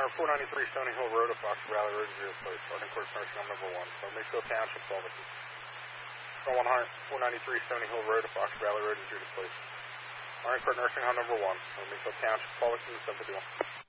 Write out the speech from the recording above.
Connor, 493 Stony Hill Road, Fox Valley Road, 0 place. Arden Court Nursing Home number 1. So Makefield Township, Culverton. 493 Stony Hill Road, Fox Valley Road, 0 place. Arden Court Nursing Home number 1. So Makefield Township, Culverton, 751.